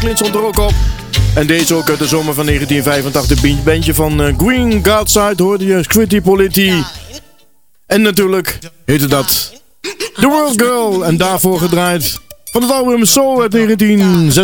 Franklin stond er ook op. En deze ook uit de zomer van 1985. Bandje van Green Godside hoorde je Squitty Politti. En natuurlijk heette dat The World Girl. En daarvoor gedraaid van het album Soul uit 1986.